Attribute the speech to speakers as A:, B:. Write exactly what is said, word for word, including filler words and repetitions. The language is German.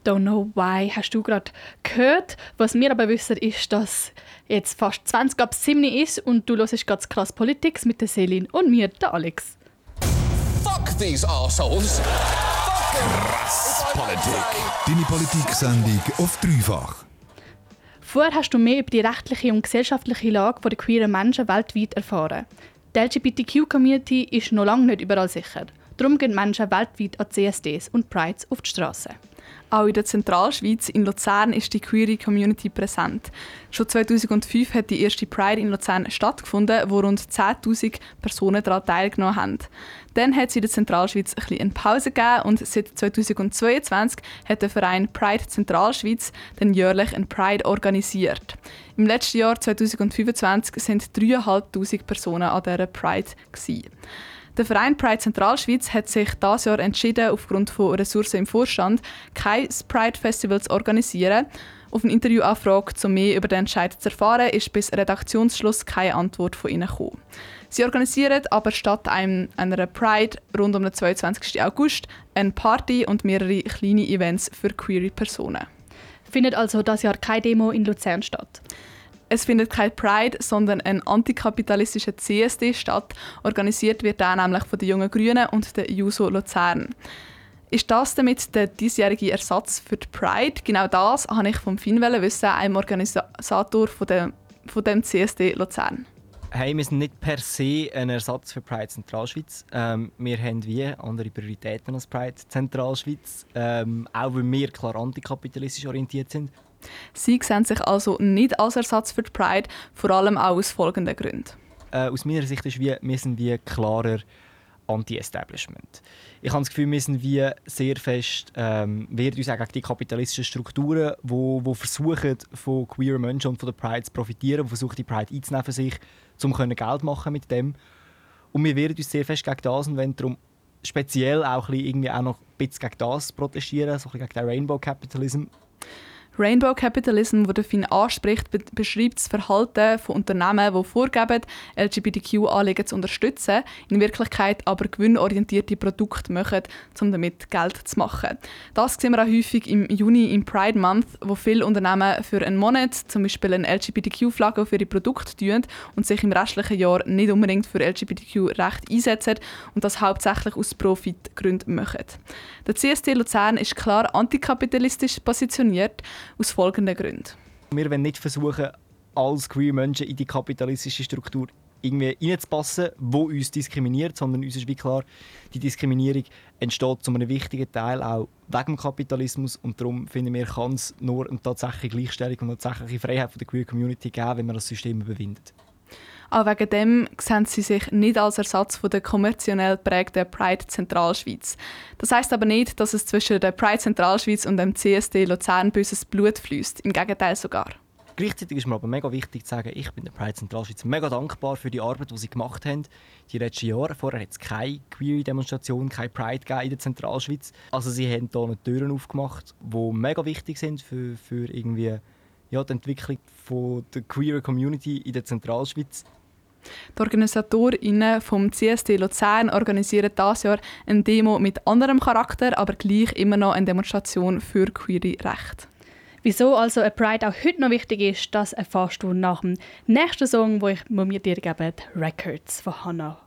A: Don't Know Why hast du gerade gehört. Was wir aber wissen, ist, dass jetzt fast zwanzig ab sieben ist und du hörst ganz krass Politik mit der Celine und mir, der Alex.
B: Fuck these assholes! Krass Politik.
C: Deine Politik-Sendung auf dreifach.
A: Vorher hast du mehr über die rechtliche und gesellschaftliche Lage der queeren Menschen weltweit erfahren. Die L G B T Q-Community ist noch lange nicht überall sicher. Darum gehen Menschen weltweit an C S Ds und Prides auf die Straße.
D: Auch in der Zentralschweiz, in Luzern, ist die queere Community präsent. Schon zweitausendfünf hat die erste Pride in Luzern stattgefunden, wo rund zehntausend Personen daran teilgenommen haben. Dann hat es in der Zentralschweiz ein bisschen eine Pause gegeben und seit zweitausendzweiundzwanzig hat der Verein Pride Zentralschweiz dann jährlich eine Pride organisiert. Im letzten Jahr zweitausendfünfundzwanzig sind dreitausendfünfhundert Personen an dieser Pride gewesen. Der Verein Pride Zentralschweiz hat sich dieses Jahr entschieden, aufgrund von Ressourcen im Vorstand kein Pride-Festival zu organisieren. Auf eine Interviewanfrage, um mehr über den Entscheid zu erfahren, ist bis Redaktionsschluss keine Antwort von ihnen gekommen. Sie organisieren aber statt einem, einer Pride rund um den zweiundzwanzigsten August eine Party und mehrere kleine Events für queere Personen.
A: Findet also dieses Jahr keine Demo in Luzern statt?
D: Es findet kein Pride, sondern ein antikapitalistischer C S D statt. Organisiert wird er nämlich von den Jungen Grünen und der Juso Luzern. Ist das damit der diesjährige Ersatz für die Pride? Genau das wollte ich vom Finn wissen, einem Organisator von dem, von dem C S D Luzern.
E: Hey, wir sind nicht per se ein Ersatz für Pride Zentralschweiz. Ähm, wir haben wie andere Prioritäten als Pride Zentralschweiz, ähm, auch weil wir klar antikapitalistisch orientiert sind.
D: Sie sehen sich also nicht als Ersatz für die Pride, vor allem auch aus folgenden Gründen.
E: Äh, aus meiner Sicht ist wie, wir sind wie klarer Anti-Establishment. Ich habe das Gefühl, wir sind wie sehr fest, ähm, wehren uns auch gegen die kapitalistischen Strukturen, die wo, wo versuchen, von queeren Menschen und von der Pride zu profitieren, die versuchen, die Pride einzunehmen für sich, um Geld zu machen mit dem. Und wir wehren uns sehr fest gegen das und wollen darum speziell auch, ein bisschen irgendwie auch noch ein bisschen gegen das protestieren, so ein bisschen gegen den Rainbow Capitalism.
D: Rainbow Capitalism, das Finn anspricht, be- beschreibt das Verhalten von Unternehmen, die vorgeben, L G B T Q-Anliegen zu unterstützen, in Wirklichkeit aber gewinnorientierte Produkte machen, um damit Geld zu machen. Das sehen wir auch häufig im Juni im Pride Month, wo viele Unternehmen für einen Monat zum Beispiel eine L G B T Q-Flagge für ihre Produkte tun und sich im restlichen Jahr nicht unbedingt für L G B T Q-Recht einsetzen und das hauptsächlich aus Profitgründen machen. Der C S D Luzern ist klar antikapitalistisch positioniert, aus folgenden Gründen.
E: Wir wollen nicht versuchen, als queer Menschen in die kapitalistische Struktur irgendwie reinzupassen, die uns diskriminiert, sondern uns ist wie klar, die Diskriminierung entsteht zu einem wichtigen Teil auch wegen dem Kapitalismus und darum finden wir, kann es nur eine tatsächliche Gleichstellung und eine tatsächliche Freiheit von der queer Community geben, wenn man das System überwindet.
D: Auch wegen dem sehen sie sich nicht als Ersatz von der kommerziell geprägten Pride Zentralschweiz. Das heisst aber nicht, dass es zwischen der Pride Zentralschweiz und dem C S D Luzern böses Blut fließt. Im Gegenteil sogar.
E: Gleichzeitig ist mir aber mega wichtig zu sagen, ich bin der Pride Zentralschweiz mega dankbar für die Arbeit, die sie gemacht haben die letzten Jahre. Vorher hat es keine queer Demonstration, keine Pride gegeben in der Zentralschweiz. Also sie haben hier Türen aufgemacht, die mega wichtig sind für, für irgendwie, ja, die Entwicklung von der queer Community in der Zentralschweiz.
D: Die OrganisatorInnen vom C S D Luzern organisieren dieses Jahr eine Demo mit anderem Charakter, aber gleich immer noch eine Demonstration für queere Rechte.
A: Wieso also eine Pride auch heute noch wichtig ist, das erfährst du nach dem nächsten Song, wo ich wo mir dir gebe, Records von Hannah.